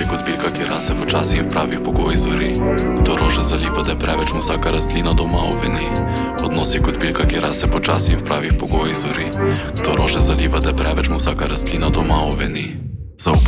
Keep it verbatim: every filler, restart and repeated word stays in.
je kot bilka, ki rase počasi in v pravih pogojih zori. Kdo rože zaliva, da je preveč, mu vsaka rastlina doma oveni. Odnos je kot bilka, ki rase počasi in v pravih pogojih zori. Kdo rože zaliva, da je preveč, mu vsaka rastlina doma oveni.